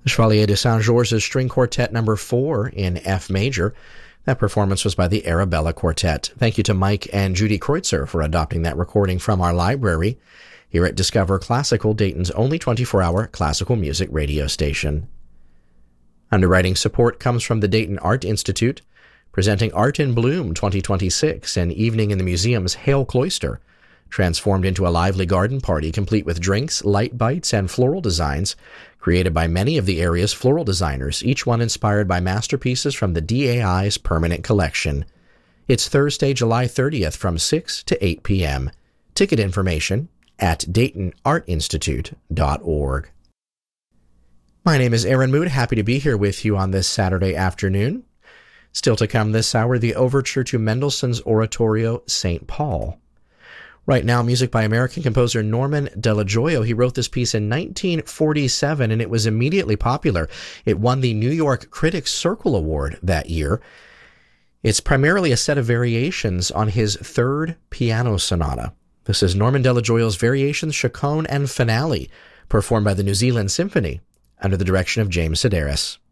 Chevalier de Saint-Georges' String Quartet No. 4 in F major. That performance was by the Arabella Quartet. Thank you to Mike and Judy Kreutzer for adopting that recording from our library here at Discover Classical, Dayton's only 24-hour classical music radio station. Underwriting support comes from the Dayton Art Institute, presenting Art in Bloom 2026, an evening in the museum's Hale Cloister, transformed into a lively garden party complete with drinks, light bites, and floral designs created by many of the area's floral designers, each one inspired by masterpieces from the DAI's permanent collection. It's Thursday, July 30th from 6 to 8 p.m. Ticket information at DaytonArtInstitute.org. My name is Aaron Mood, happy to be here with you on this Saturday afternoon. Still to come this hour, the overture to Mendelssohn's Oratorio, St. Paul. Right now, music by American composer Norman Della Gioia. He wrote this piece in 1947, and it was immediately popular. It won the New York Critics Circle Award that year. It's primarily a set of variations on his third piano sonata. This is Norman Della Gioia's Variations, Chaconne, and Finale, performed by the New Zealand Symphony under the direction of James Sedaris.